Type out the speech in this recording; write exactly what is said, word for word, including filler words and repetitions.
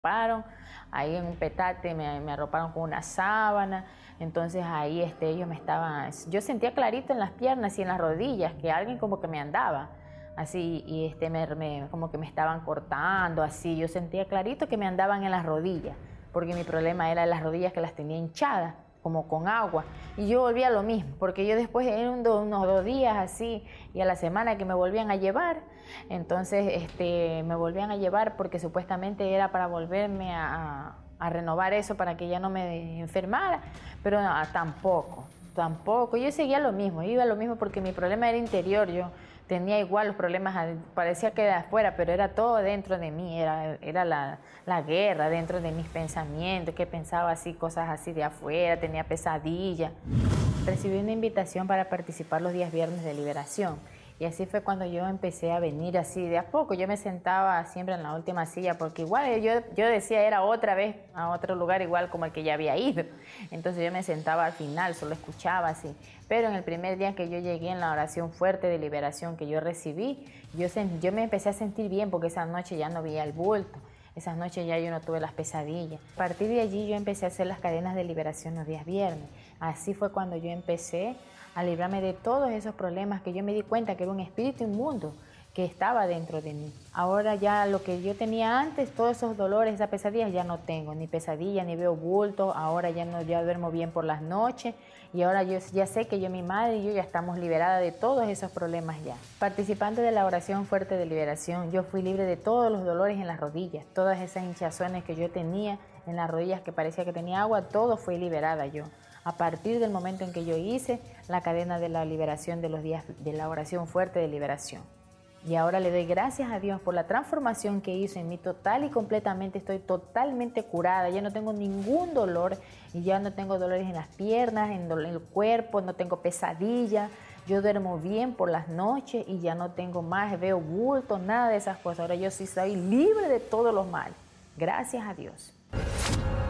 arroparon ahí en un petate, me, me arroparon con una sábana. Entonces ahí este, ellos me estaban, yo sentía clarito en las piernas y en las rodillas que alguien como que me andaba así, y este, me, me, como que me estaban cortando así. Yo sentía clarito que me andaban en las rodillas, porque mi problema era las rodillas, que las tenía hinchadas como con agua, y yo volvía a lo mismo, porque yo después en unos, unos dos días así, y a la semana que me volvían a llevar, entonces este, me volvían a llevar porque supuestamente era para volverme a, a renovar eso, para que ya no me enfermara, pero no, tampoco, tampoco, yo seguía lo mismo, iba a lo mismo porque mi problema era interior. Yo tenía igual los problemas, parecía que de afuera, pero era todo dentro de mí, era, era la, la guerra dentro de mis pensamientos, que pensaba así, cosas así de afuera, tenía pesadillas. Recibí una invitación para participar los días viernes de liberación, y así fue cuando yo empecé a venir así de a poco. Yo me sentaba siempre en la última silla, porque igual yo, yo decía era otra vez a otro lugar igual como el que ya había ido. Entonces yo me sentaba al final, solo escuchaba así. Pero en el primer día que yo llegué, en la oración fuerte de liberación que yo recibí, yo, yo me empecé a sentir bien, porque esa noche ya no veía el bulto. Esas noches ya yo no tuve las pesadillas. A partir de allí yo empecé a hacer las cadenas de liberación los días viernes. Así fue cuando yo empecé a librarme de todos esos problemas, que yo me di cuenta que era un espíritu inmundo que estaba dentro de mí. Ahora ya lo que yo tenía antes, todos esos dolores, esas pesadillas, ya no tengo, ni pesadillas, ni veo bultos. Ahora ya no, ya duermo bien por las noches, y ahora yo ya sé que yo, mi madre y yo ya estamos liberadas de todos esos problemas ya. Participando de la oración fuerte de liberación, yo fui libre de todos los dolores en las rodillas, todas esas hinchazones que yo tenía en las rodillas, que parecía que tenía agua, todo fue liberada yo. A partir del momento en que yo hice la cadena de la liberación de los días de la oración fuerte de liberación. Y ahora le doy gracias a Dios por la transformación que hizo en mí total y completamente. Estoy totalmente curada, ya no tengo ningún dolor, y ya no tengo dolores en las piernas, en el cuerpo, no tengo pesadillas. Yo duermo bien por las noches y ya no tengo más, veo bultos, nada de esas cosas. Ahora yo sí soy libre de todos los males. Gracias a Dios.